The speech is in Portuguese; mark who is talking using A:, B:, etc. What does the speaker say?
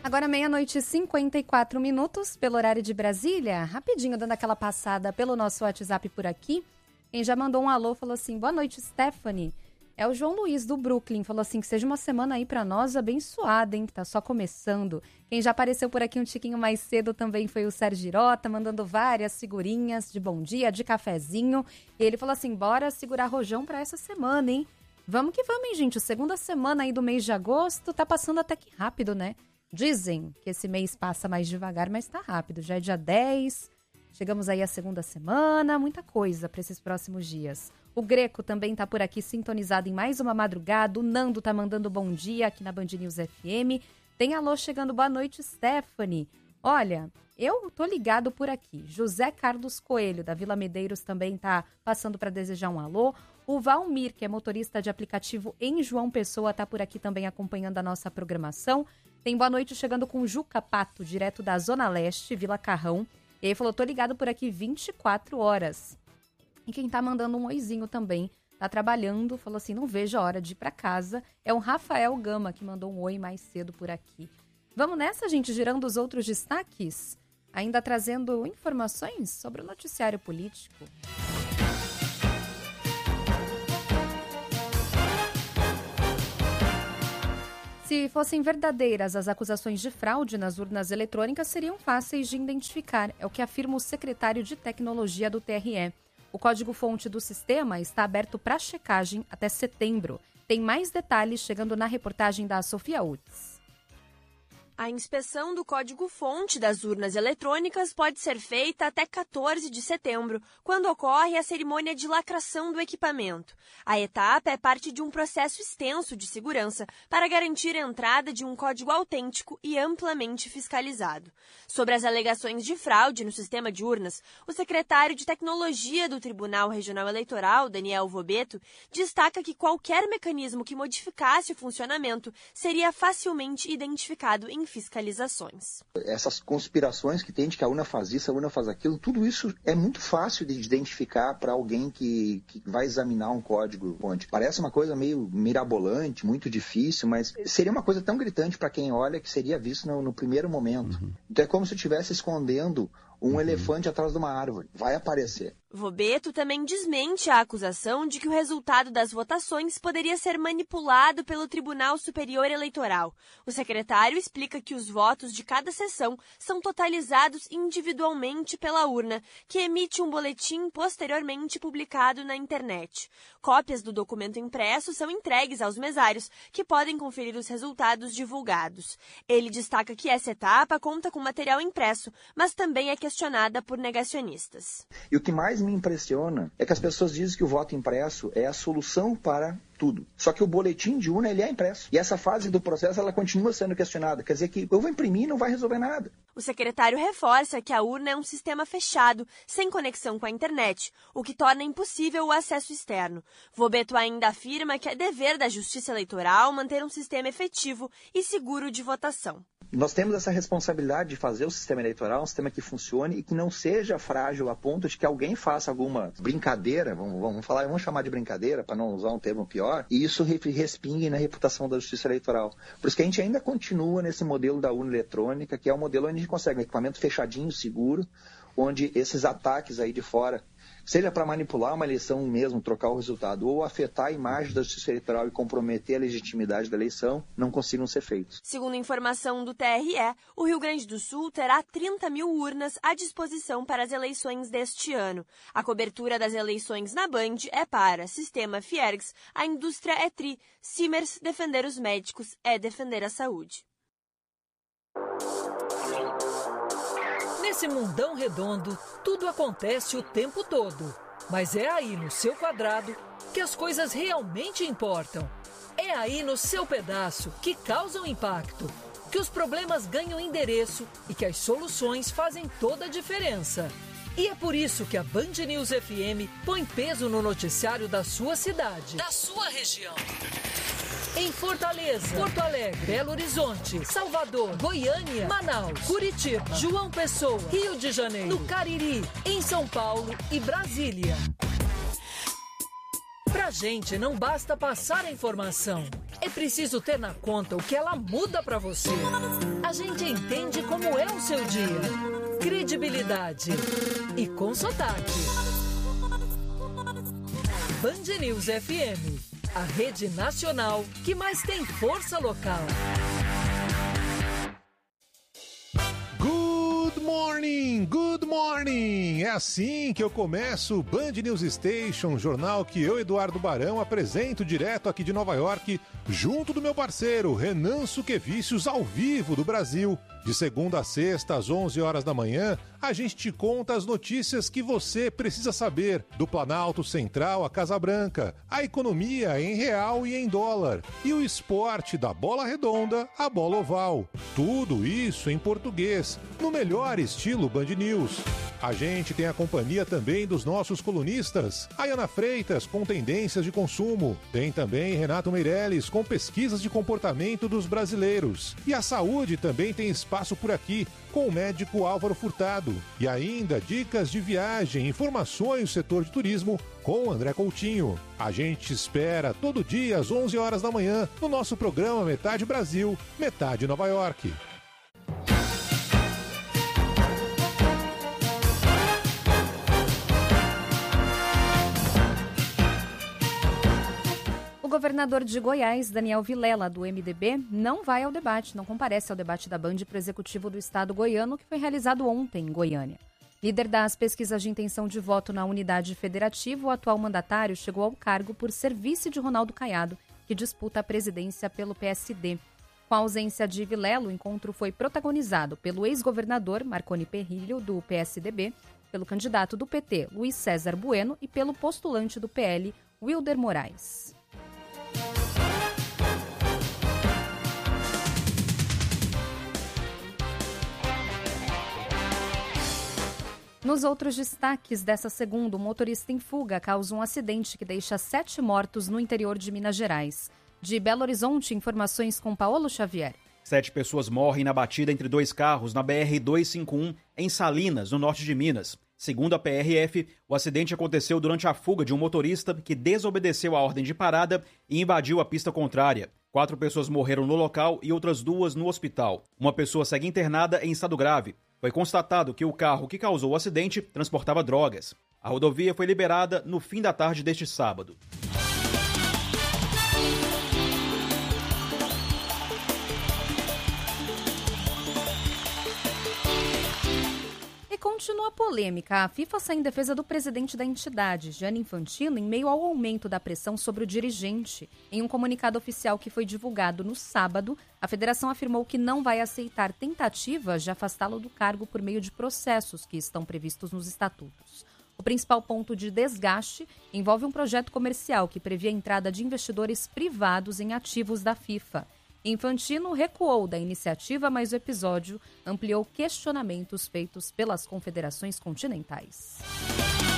A: Agora 00:54, pelo horário de Brasília. Rapidinho, dando aquela passada pelo nosso WhatsApp por aqui. Quem já mandou um alô falou assim: boa noite, Stephanie. É o João Luiz, do Brooklyn. Falou assim, que seja uma semana aí pra nós abençoada, hein? Que tá só começando. Quem já apareceu por aqui um tiquinho mais cedo também foi o Sérgio Girota, mandando várias figurinhas de bom dia, de cafezinho. E ele falou assim, bora segurar rojão pra essa semana, hein? Vamos que vamos, hein, gente? Segunda semana aí do mês de agosto tá passando até que rápido, né? Dizem que esse mês passa mais devagar, mas tá rápido. Já é dia 10, chegamos aí à segunda semana, muita coisa para esses próximos dias. O Greco também tá por aqui sintonizado em mais uma madrugada. O Nando tá mandando bom dia aqui na Band News FM. Tem alô chegando, boa noite, Stephanie. Olha, eu tô ligado por aqui. José Carlos Coelho, da Vila Medeiros, também tá passando para desejar um alô. O Valmir, que é motorista de aplicativo em João Pessoa, tá por aqui também acompanhando a nossa programação. Tem boa noite chegando com Juca Pato, direto da Zona Leste, Vila Carrão. E ele falou, tô ligado por aqui 24 horas. E quem tá mandando um oizinho também, tá trabalhando, falou assim, não vejo a hora de ir pra casa. É o Rafael Gama, que mandou um oi mais cedo por aqui. Vamos nessa, gente, girando os outros destaques? Ainda trazendo informações sobre o noticiário político. Se fossem verdadeiras as acusações de fraude nas urnas eletrônicas, seriam fáceis de identificar, é o que afirma o secretário de Tecnologia do TRE. O código-fonte do sistema está aberto para checagem até setembro. Tem mais detalhes chegando na reportagem da Sofia Utz.
B: A inspeção do código-fonte das urnas eletrônicas pode ser feita até 14 de setembro, quando ocorre a cerimônia de lacração do equipamento. A etapa é parte de um processo extenso de segurança para garantir a entrada de um código autêntico e amplamente fiscalizado. Sobre as alegações de fraude no sistema de urnas, o secretário de Tecnologia do Tribunal Regional Eleitoral, Daniel Vobeto, destaca que qualquer mecanismo que modificasse o funcionamento seria facilmente identificado em fiscalizações.
C: Essas conspirações que tem de que a urna faz isso, a urna faz aquilo, tudo isso é muito fácil de identificar para alguém que vai examinar um código-fonte. Parece uma coisa meio mirabolante, muito difícil, mas seria uma coisa tão gritante para quem olha que seria visto no primeiro momento. Então é como se eu estivesse escondendo um elefante atrás de uma árvore. Vai aparecer.
B: Vobeto também desmente a acusação de que o resultado das votações poderia ser manipulado pelo Tribunal Superior Eleitoral. O secretário explica que os votos de cada sessão são totalizados individualmente pela urna, que emite um boletim posteriormente publicado na internet. Cópias do documento impresso são entregues aos mesários, que podem conferir os resultados divulgados. Ele destaca que essa etapa conta com material impresso, mas também é questionada por negacionistas.
C: E o que mais me impressiona é que as pessoas dizem que o voto impresso é a solução para tudo. Só que o boletim de urna, ele é impresso. E essa fase do processo, ela continua sendo questionada. Quer dizer que eu vou imprimir e não vai resolver nada.
B: O secretário reforça que a urna é um sistema fechado, sem conexão com a internet, o que torna impossível o acesso externo. Vobeto ainda afirma que é dever da Justiça Eleitoral manter um sistema efetivo e seguro de votação.
C: Nós temos essa responsabilidade de fazer o sistema eleitoral um sistema que funcione e que não seja frágil a ponto de que alguém faça alguma brincadeira, vamos chamar de brincadeira, para não usar um termo pior, e isso respingue na reputação da Justiça Eleitoral. Por isso que a gente ainda continua nesse modelo da urna eletrônica, que é um modelo onde a gente consegue um equipamento fechadinho, seguro, onde esses ataques aí de fora, seja para manipular uma eleição mesmo, trocar o resultado, ou afetar a imagem da Justiça Eleitoral e comprometer a legitimidade da eleição, não consigam ser feitos.
B: Segundo informação do TRE, o Rio Grande do Sul terá 30 mil urnas à disposição para as eleições deste ano. A cobertura das eleições na Band é para Sistema Fiergs, a indústria é TRI, Simers, defender os médicos é defender a saúde.
D: Nesse mundão redondo, tudo acontece o tempo todo. Mas é aí no seu quadrado que as coisas realmente importam. É aí no seu pedaço que causam impacto, que os problemas ganham endereço e que as soluções fazem toda a diferença. E é por isso que a Band News FM põe peso no noticiário da sua cidade, da sua região. Em Fortaleza, Porto Alegre, Belo Horizonte, Salvador, Goiânia, Manaus, Curitiba, João Pessoa, Rio de Janeiro, no Cariri, em São Paulo e Brasília. Pra gente não basta passar a informação, É preciso ter na conta o que ela muda para você. A gente entende como é o seu dia. Credibilidade. E com sotaque. Band News FM. A rede nacional que mais tem força local.
E: Good morning! É assim que eu começo o Band News Station, jornal que eu, Eduardo Barão, apresento direto aqui de Nova York, junto do meu parceiro Renan Suquevicius, ao vivo do Brasil. De segunda a sexta, às 11 horas da manhã, a gente te conta as notícias que você precisa saber do Planalto Central à Casa Branca, a economia em real e em dólar, e o esporte da bola redonda à bola oval. Tudo isso em português, no melhor estilo Band News. A gente tem a companhia também dos nossos colunistas, Ayana Freitas com tendências de consumo, tem também Renato Meirelles com pesquisas de comportamento dos brasileiros. E a saúde também tem espaço por aqui, com o médico Álvaro Furtado. E ainda dicas de viagem, informações do setor de turismo com o André Coutinho. A gente espera todo dia às 11 horas da manhã no nosso programa Metade Brasil, Metade Nova York.
A: O governador de Goiás, Daniel Vilela, do MDB, não vai ao debate, não comparece ao debate da Band para o Executivo do Estado goiano, que foi realizado ontem em Goiânia. Líder das pesquisas de intenção de voto na unidade federativa, o atual mandatário chegou ao cargo por serviço de Ronaldo Caiado, que disputa a presidência pelo PSD. Com a ausência de Vilela, o encontro foi protagonizado pelo ex-governador Marconi Perillo, do PSDB, pelo candidato do PT, Luiz César Bueno, e pelo postulante do PL, Wilder Moraes. Nos outros destaques dessa segunda, o motorista em fuga causa um acidente que deixa 7 mortos no interior de Minas Gerais. De Belo Horizonte, informações com Paulo Xavier.
F: 7 pessoas morrem na batida entre 2 carros na BR-251, em Salinas, no norte de Minas. Segundo a PRF, o acidente aconteceu durante a fuga de um motorista que desobedeceu a ordem de parada e invadiu a pista contrária. 4 pessoas morreram no local e outras 2 no hospital. Uma pessoa segue internada em estado grave. Foi constatado que o carro que causou o acidente transportava drogas. A rodovia foi liberada no fim da tarde deste sábado.
A: E continua a polêmica. A FIFA sai em defesa do presidente da entidade, Gianni Infantino, em meio ao aumento da pressão sobre o dirigente. Em um comunicado oficial que foi divulgado no sábado, a federação afirmou que não vai aceitar tentativas de afastá-lo do cargo por meio de processos que estão previstos nos estatutos. O principal ponto de desgaste envolve um projeto comercial que prevê a entrada de investidores privados em ativos da FIFA. Infantino recuou da iniciativa, mas o episódio ampliou questionamentos feitos pelas confederações continentais.